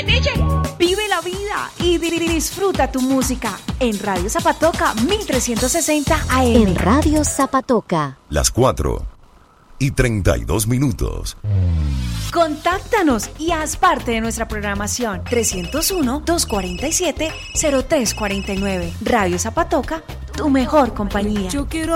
Vive la vida y disfruta tu música en Radio Zapatoca 1360 AM. En Radio Zapatoca. Las 4:32. Contáctanos y haz parte de nuestra programación. 301-247-0349. Radio Zapatoca, tu mejor compañía. Yo quiero